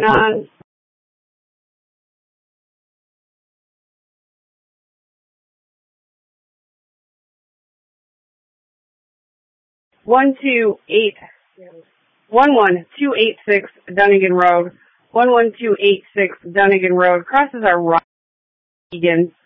on 11286 Dunnigan Road. 11286 Dunnigan Road crosses our right again.